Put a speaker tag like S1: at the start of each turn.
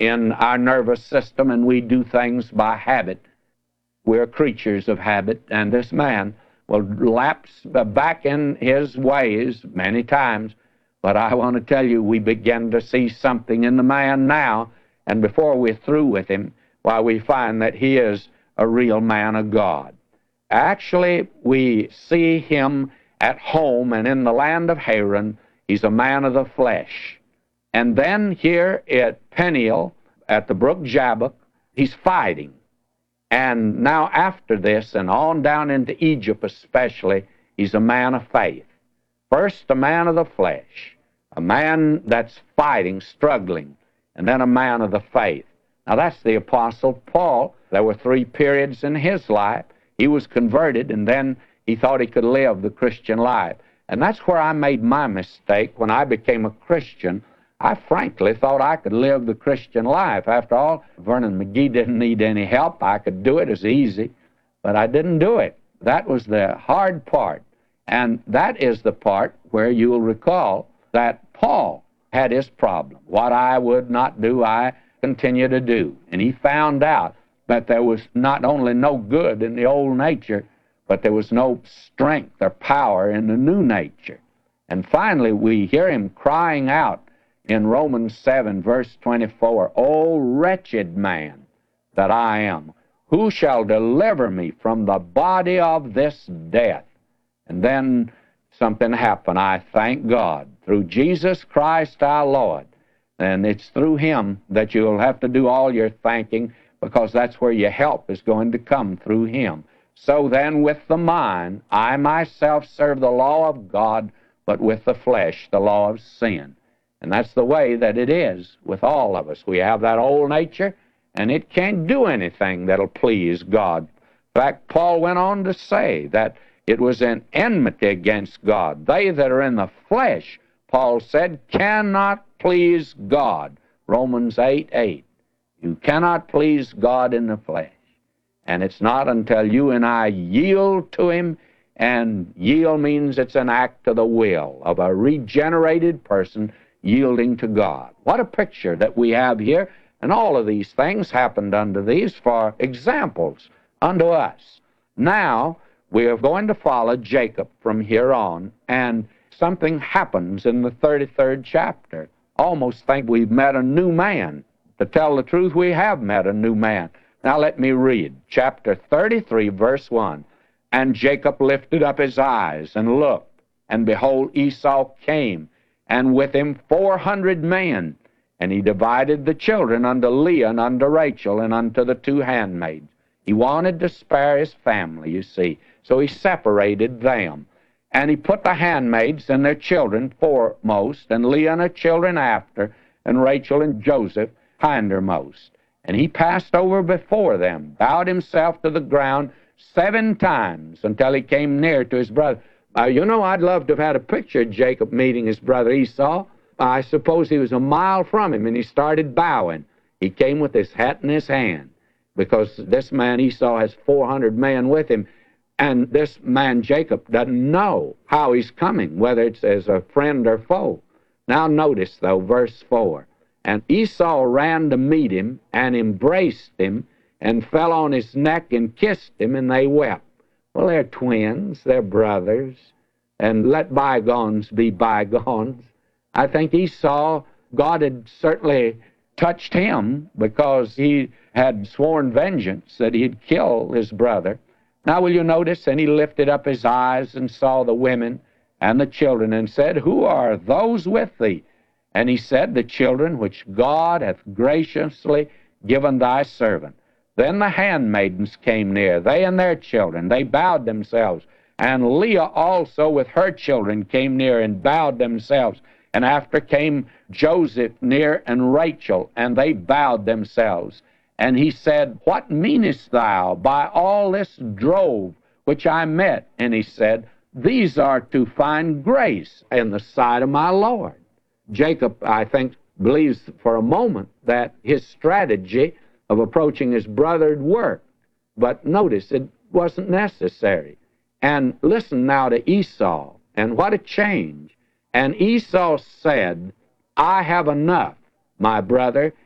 S1: in our nervous system, and we do things by habit. We're creatures of habit, and this man will lapse back in his ways many times. But I want to tell you, we begin to see something in the man now, and before we're through with him, why we find that he is a real man of God. Actually, we see him at home and in the land of Haran. He's a man of the flesh. And then here at Peniel, at the brook Jabbok, he's fighting. And now after this, and on down into Egypt especially, he's a man of faith. First, a man of the flesh, a man that's fighting, struggling, and then a man of the faith. Now that's the Apostle Paul. There were 3 periods in his life. He was converted, and then he thought he could live the Christian life. And that's where I made my mistake when I became a Christian. I frankly thought I could live the Christian life. After all, Vernon McGee didn't need any help. I could do it as easy, but I didn't do it. That was the hard part. And that is the part where you will recall that Paul had his problem. What I would not do, I continue to do. And he found out that there was not only no good in the old nature, but there was no strength or power in the new nature. And finally, we hear him crying out in Romans 7, verse 24, "O wretched man that I am, who shall deliver me from the body of this death?" And then something happened. I thank God through Jesus Christ our Lord. And it's through him that you'll have to do all your thanking, because that's where your help is going to come, through him. So then with the mind, I myself serve the law of God, but with the flesh, the law of sin. And that's the way that it is with all of us. We have that old nature, and it can't do anything that'll please God. In fact, Paul went on to say that it was an enmity against God. They that are in the flesh, Paul said, cannot please God. Romans 8:8. You cannot please God in the flesh. And it's not until you and I yield to him, and yield means it's an act of the will of a regenerated person yielding to God. What a picture that we have here. And all of these things happened unto these for examples unto us. Now, we are going to follow Jacob from here on, and something happens in the 33rd chapter. Almost think we've met a new man. To tell the truth, we have met a new man. Now let me read chapter 33, verse 1. "And Jacob lifted up his eyes and looked, and behold, Esau came, and with him 400 men. And he divided the children unto Leah and unto Rachel and unto the 2 handmaids." He wanted to spare his family, you see, so he separated them. "And he put the handmaids and their children foremost, and Leah and her children after, and Rachel and Joseph hindermost. And he passed over before them, bowed himself to the ground 7 times, until he came near to his brother." You know, I'd love to have had a picture of Jacob meeting his brother Esau. I suppose he was a mile from him, and he started bowing. He came with his hat in his hand, because this man Esau has 400 men with him, and this man Jacob doesn't know how he's coming, whether it's as a friend or foe. Now notice, though, verse 4. "And Esau ran to meet him, and embraced him, and fell on his neck, and kissed him, and they wept." Well, they're twins, they're brothers, and let bygones be bygones. I think Esau, God had certainly touched him, because he had sworn vengeance that he'd kill his brother. Now will you notice, "And he lifted up his eyes and saw the women and the children, and said, Who are those with thee? And he said, The children which God hath graciously given thy servant. Then the handmaidens came near, they and their children. They bowed themselves. And Leah also with her children came near and bowed themselves. And after came Joseph near and Rachel, and they bowed themselves. And he said, What meanest thou by all this drove which I met? And he said, These are to find grace in the sight of my Lord. Jacob, I think, believes for a moment that his strategy of approaching his brother had worked. But notice, it wasn't necessary. And listen now to Esau, and what a change. "And Esau said, I have enough, my brother,